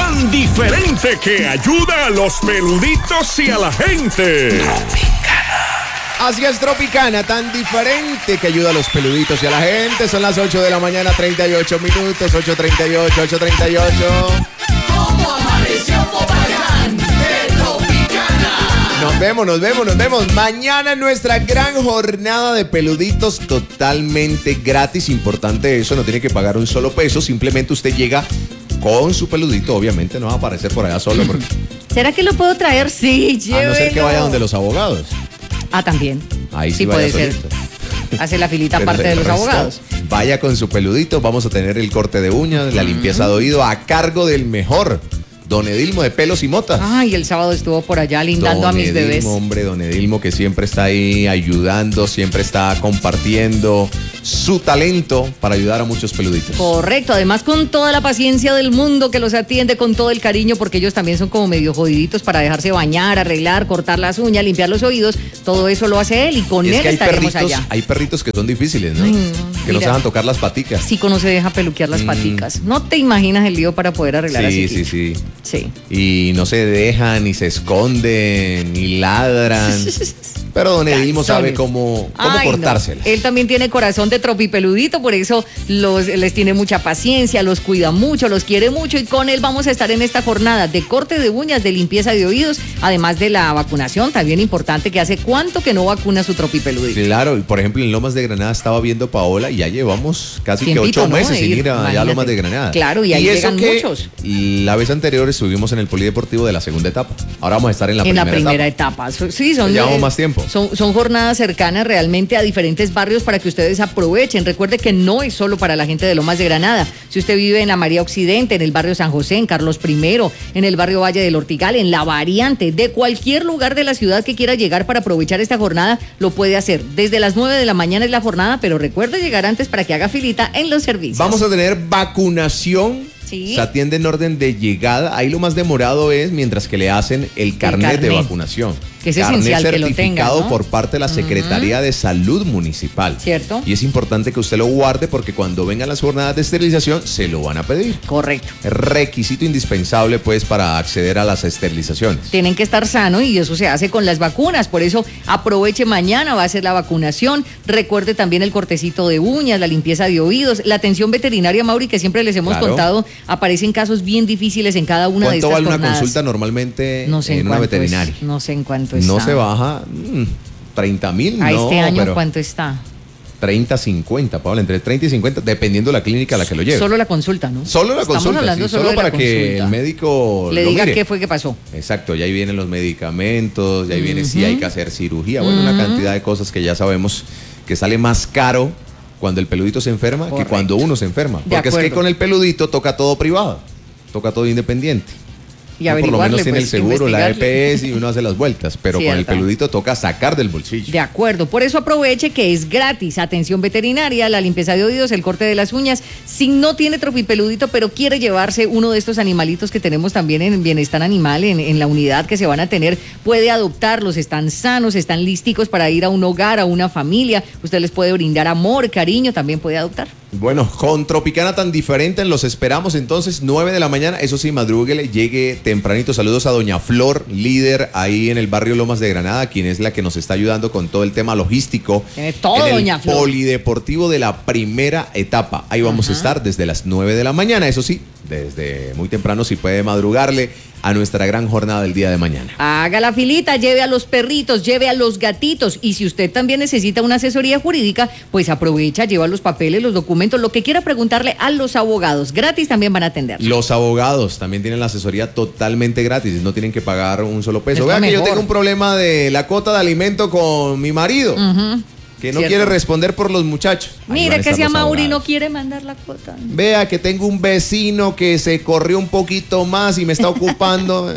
tan diferente que ayuda a los peluditos y a la gente. Así es, Tropicana, tan diferente que ayuda a los peluditos y a la gente. Son las 8 de la mañana, 38 minutos, 8:38. ¿Cómo amaneció Popayán de Tropicana? Nos vemos. Mañana nuestra gran jornada de peluditos totalmente gratis. Importante eso, no tiene que pagar un solo peso. Simplemente usted llega con su peludito. Obviamente no va a aparecer por allá solo. Porque... ¿Será que lo puedo traer? Sí, llévelo. A no ser que vaya donde los abogados. Ah, también. Ahí sí puede vaya ser. solito. Hace la filita Pero aparte de los resto, abogados. Vaya con su peludito, vamos a tener el corte de uñas, la limpieza de oído a cargo del mejor Don Edilmo de Pelos y Motas. Ay, el sábado estuvo por allá lindando Don a mis Edilmo, bebés. Hombre, Don Edilmo, que siempre está ahí ayudando, siempre está compartiendo su talento para ayudar a muchos peluditos. Correcto, además con toda la paciencia del mundo, que los atiende con todo el cariño, porque ellos también son como medio jodiditos para dejarse bañar, arreglar, cortar las uñas, limpiar los oídos. Todo eso lo hace él y con Y es él que estaremos allá. hay perritos que son difíciles, ¿no? Ay, no, que no mira. se dejan tocar las paticas. Chico no se deja peluquear las paticas. No te imaginas el lío para poder arreglar así. Sí. Sí. Y no se dejan, ni se esconden, ni ladran. Pero Don Edilmo sabe cómo Ay, cortárselas. no. Él también tiene corazón de tropipeludito, por eso les tiene mucha paciencia, los cuida mucho, los quiere mucho, y con él vamos a estar en esta jornada de corte de uñas, de limpieza de oídos, además de la vacunación, también importante, que hace cuánto que no vacuna su tropipeludito. Claro, y por ejemplo en Lomas de Granada estaba viendo Paola y ya llevamos casi Tiempito, que 8 ¿no? meses de sin ir, ir allá a imagínate. Lomas de Granada. Claro, y ahí eso llegan que muchos. La vez anterior estuvimos en el polideportivo de la segunda etapa. Ahora vamos a estar en la primera etapa. Sí, son, llevamos más tiempo. Son jornadas cercanas realmente a diferentes barrios para que ustedes aprovechen. Recuerde que no es solo para la gente de Lomas de Granada. Si usted vive en la María Occidente, en el barrio San José, en Carlos I, en el barrio Valle del Ortigal, en La Variante, de cualquier lugar de la ciudad que quiera llegar para aprovechar esta jornada, lo puede hacer. Desde las 9 de la mañana es la jornada, pero recuerde llegar antes para que haga filita en los servicios. Vamos a tener vacunación. Sí. Se atiende en orden de llegada. Ahí lo más demorado es mientras que le hacen el carnet de vacunación. Que es esencial que lo tenga, certificado ¿no? por parte de la Secretaría de Salud Municipal. ¿Cierto? Y es importante que usted lo guarde porque cuando vengan las jornadas de esterilización se lo van a pedir. Correcto. Es requisito indispensable pues para acceder a las esterilizaciones. Tienen que estar sanos y eso se hace con las vacunas. Por eso aproveche mañana, va a ser la vacunación. Recuerde también el cortecito de uñas, la limpieza de oídos, la atención veterinaria, Mauri, que siempre les hemos contado. Aparecen casos bien difíciles en cada una de estas ¿Cuánto vale jornadas? una consulta normalmente No sé en una veterinaria? No sé en cuánto No está. se baja 30,000, ¿A no, este año pero cuánto está? 30, 50, Pablo, entre 30 y 50, dependiendo de la clínica a la que lo lleve. Solo la consulta, ¿no? Solo la Estamos consulta, hablando sí, solo solo de la para que consulta. el médico le lo diga mire. qué fue que pasó. Exacto, ya ahí vienen los medicamentos, ya ahí viene si hay que hacer cirugía, bueno, una cantidad de cosas que ya sabemos que sale más caro cuando el peludito se enferma que cuando uno se enferma. Porque es que con el peludito toca todo privado, toca todo independiente. Y por lo menos averiguarle, tiene pues, el seguro, la investigarle. EPS y uno hace las vueltas, pero con el Cierta. peludito toca sacar del bolsillo. De acuerdo, por eso aproveche que es gratis. Atención veterinaria, la limpieza de oídos, el corte de las uñas. Si no tiene tropipeludito, pero quiere llevarse uno de estos animalitos que tenemos también en Bienestar Animal, en la unidad que se van a tener, puede adoptarlos. Están sanos, están lísticos para ir a un hogar, a una familia. Usted les puede brindar amor, cariño, también puede adoptar. Bueno, con Tropicana tan diferente, los esperamos entonces 9 de la mañana, eso sí, madrúguele, llegue tempranito. Saludos a doña Flor, líder ahí en el barrio Lomas de Granada, quien es la que nos está ayudando con todo el tema logístico. Tiene todo, en doña el Flor. Polideportivo de la primera etapa. Ahí vamos a estar desde las 9 de la mañana, eso sí, desde muy temprano, si puede madrugarle a nuestra gran jornada del día de mañana. Haga la filita, lleve a los perritos, lleve a los gatitos, y si usted también necesita una asesoría jurídica, pues aprovecha, lleva los papeles, los documentos, lo que quiera preguntarle a los abogados. Gratis también van a atender. Los abogados también tienen la asesoría totalmente gratis, no tienen que pagar un solo peso. Es Vean lo que yo mejor. tengo un problema de la cuota de alimento con mi marido. Que no Cierto. quiere responder por los muchachos. Ahí van Mire a que estar si a los Mauri no abogados. quiere mandar la cuota. Vea que tengo un vecino que se corrió un poquito más y me está ocupando.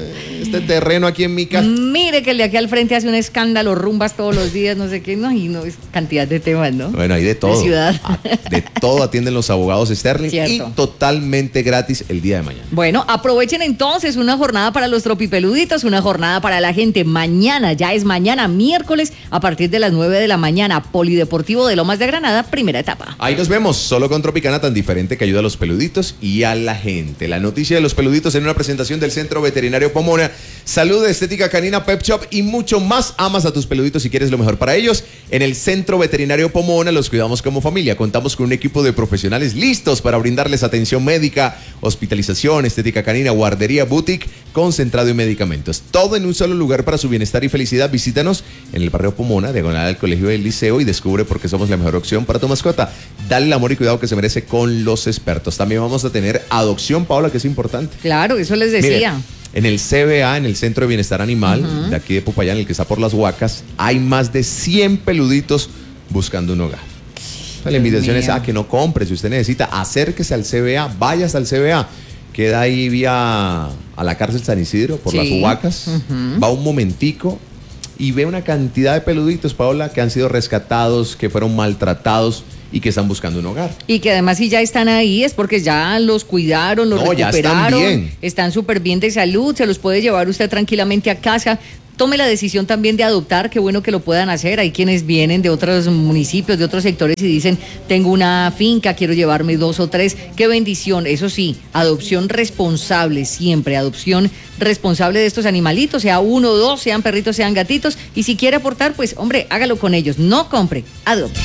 este terreno aquí en mi casa. Mire que el de aquí al frente hace un escándalo, rumbas todos los días, no sé qué, no, y no es cantidad de temas, ¿no? Bueno, hay de todo. De ciudad. De todo atienden los abogados Sterling. Cierto. Y totalmente gratis el día de mañana. Bueno, aprovechen entonces una jornada para los tropipeluditos, una jornada para la gente. Mañana, ya es mañana, miércoles, a partir de las 9 de la mañana, Polideportivo de Lomas de Granada, primera etapa. Ahí nos vemos, solo con Tropicana, tan diferente que ayuda a los peluditos y a la gente. La noticia de los peluditos en una presentación del Centro Veterinario Pomona. Salud, estética canina, pet shop y mucho más. Amas a tus peluditos y quieres lo mejor para ellos. En el Centro Veterinario Pomona los cuidamos como familia. Contamos con un equipo de profesionales listos para brindarles atención médica, hospitalización, estética canina, guardería, boutique, concentrado y medicamentos. Todo en un solo lugar para su bienestar y felicidad. Visítanos en el barrio Pomona, diagonal al Colegio del Liceo, y descubre por qué somos la mejor opción para tu mascota. Dale el amor y cuidado que se merece con los expertos. También vamos a tener adopción, Paola, que es importante. Claro, eso les decía. Mire, en el CBA, en el Centro de Bienestar Animal, de aquí de Popayán, el que está por Las Huacas, hay más de 100 peluditos buscando un hogar. La invitación es a que no compre. Si usted necesita, acérquese al CBA, vaya hasta el CBA. Queda ahí vía a la cárcel San Isidro, por Las Huacas. Va un momentico y ve una cantidad de peluditos, Paola, que han sido rescatados, que fueron maltratados y que están buscando un hogar. Y que además si ya están ahí es porque ya los cuidaron, los recuperaron, están súper bien de salud, se los puede llevar usted tranquilamente a casa. Tome la decisión también de adoptar, qué bueno que lo puedan hacer. Hay quienes vienen de otros municipios, de otros sectores y dicen, tengo una finca, quiero llevarme 2 o 3, qué bendición. Eso sí, adopción responsable siempre, adopción responsable de estos animalitos, sea 1 o 2, sean perritos, sean gatitos, y si quiere aportar, pues hombre, hágalo con ellos, no compre, adopte.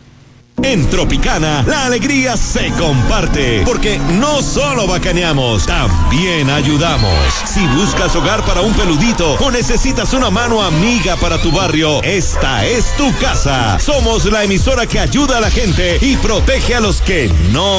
En Tropicana, la alegría se comparte, porque no solo bacaneamos, también ayudamos. Si buscas hogar para un peludito o necesitas una mano amiga para tu barrio, esta es tu casa. Somos la emisora que ayuda a la gente y protege a los que no